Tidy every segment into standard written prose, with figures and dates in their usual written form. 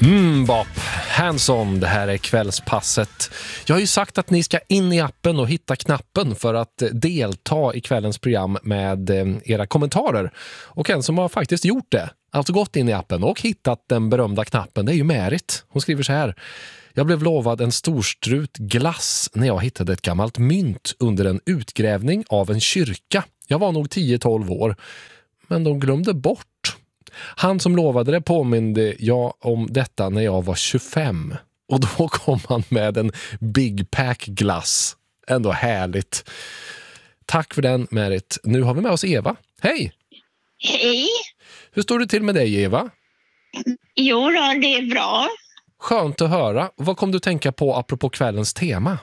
Bop, Hanson, det här är kvällspasset. Jag har ju sagt att ni ska in i appen och hitta knappen för att delta i kvällens program med era kommentarer. Och en som har faktiskt gjort det, alltså gått in i appen och hittat den berömda knappen, det är ju Märit. Hon skriver så här: jag blev lovad en storstrut glass när jag hittade ett gammalt mynt under en utgrävning av en kyrka. Jag var nog 10-12 år, men de glömde bort. Han som lovade det påminde jag om detta när jag var 25. Och då kom han med en Big Pack glass. Ändå härligt. Tack för den, Märit. Nu har vi med oss Eva. Hej! Hej! Hur står det till med dig, Eva? Jo då, det är bra. Skönt att höra. Vad kom du tänka på apropå kvällens tema?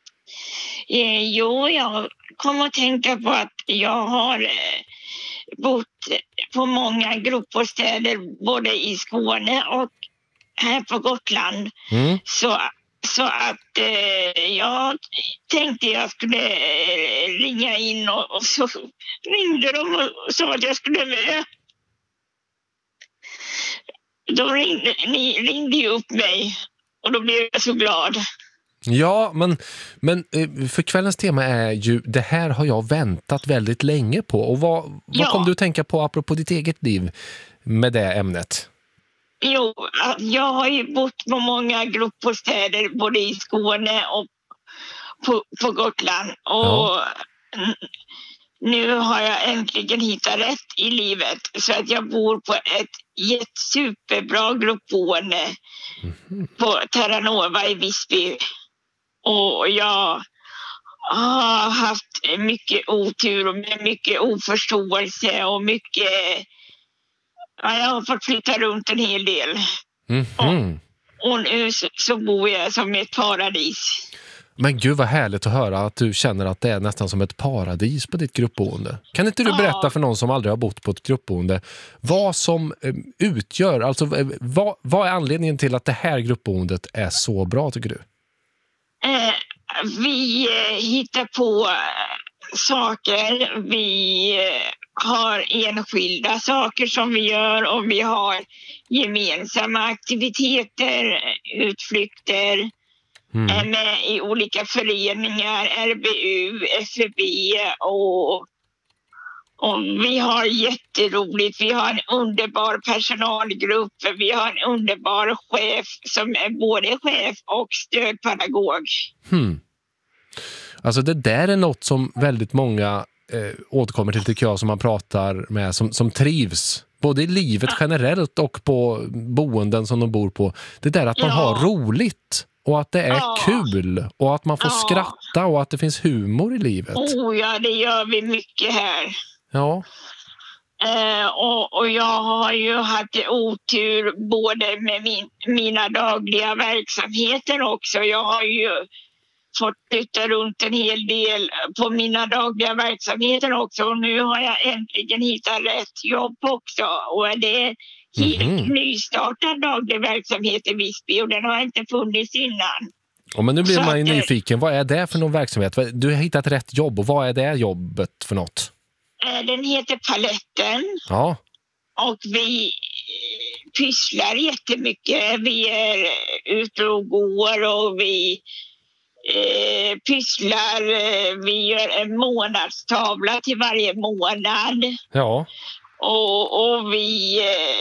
Jo, jag kom att tänka på att jag har bott på många gruppbostäder både i Skåne och här på Gotland. Så att jag tänkte jag skulle ringa in och så ringde de och sa att jag skulle med. Ni ringde ju upp mig och då blev jag så glad. Ja, men för kvällens tema är ju, det här har jag väntat väldigt länge på. Och vad kom du att tänka på apropå ditt eget liv med det ämnet? Jo, jag har ju bott på många gruppbostäder både i Skåne och på Gotland. Och nu har jag äntligen hittat rätt i livet. Så att jag bor på ett superbra gruppboende på Terranova i Visby. Och jag har haft mycket otur och mycket oförståelse och mycket... Ja, jag har fått flytta runt en hel del. Och nu så bor jag som ett paradis. Men gud vad härligt att höra att du känner att det är nästan som ett paradis på ditt gruppboende. Kan inte du berätta för någon som aldrig har bott på ett gruppboende vad som utgör, alltså vad är anledningen till att det här gruppboendet är så bra, tycker du? Vi hittar på saker, vi har enskilda saker som vi gör och vi har gemensamma aktiviteter, utflykter med i olika föreningar, RBU, FEB och vi har jätteroligt. Vi har en underbar personalgrupp, vi har en underbar chef som är både chef och stödpedagog. Alltså det där är något som väldigt många återkommer till, tycker jag, som man pratar med, som trivs både i livet generellt och på boenden som de bor på. Det där att man har roligt och att det är kul och att man får skratta och att det finns humor i livet. Ja, det gör vi mycket här. Ja. Och jag har ju haft otur både med mina dagliga verksamheter också. Jag har ju fått flytta runt en hel del på mina dagliga verksamheter också. Och nu har jag äntligen hittat rätt jobb också. Och det är helt nystartad daglig verksamhet i Visby och den har inte funnits innan. Men nu blir man ju nyfiken. Vad är det för någon verksamhet? Du har hittat rätt jobb och vad är det jobbet för något? Den heter Paletten. Ja. Och vi pysslar jättemycket. Vi är ute och går och vi pysslar. Vi gör en månadstavla till varje månad. Ja. Och vi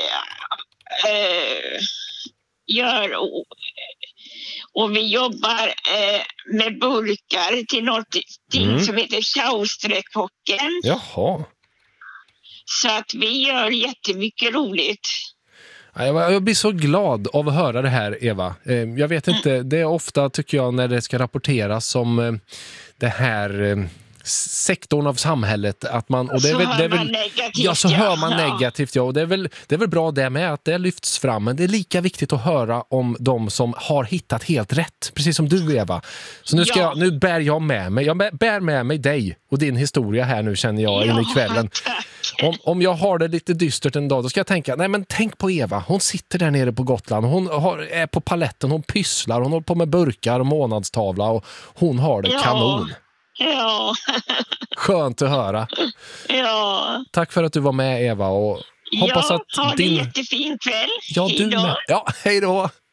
gör... Och vi jobbar med burkar till något som heter Tjausträckhocken. Jaha. Så att vi gör jättemycket roligt. Jag blir så glad av att höra det här, Eva. Jag vet inte, det är ofta, tycker jag, när det ska rapporteras om det här sektorn av samhället att man, och det är väl negativt, så hör man negativt, och det är väl bra det med att det lyfts fram, men det är lika viktigt att höra om de som har hittat helt rätt, precis som du, Eva. Så nu bär jag med mig, bär med mig dig och din historia här nu, känner jag, in i kvällen. Om jag har det lite dystert en dag, då ska jag tänka, nej men tänk på Eva, hon sitter där nere på Gotland, hon är på paletten, hon pysslar, hon håller på med burkar och månadstavla och hon har det kanon. Ja. Skönt att höra. Ja. Tack för att du var med, Eva. Och Hoppas ja, att ha det jättefin kväll. Ja, du med. Ja, hej då!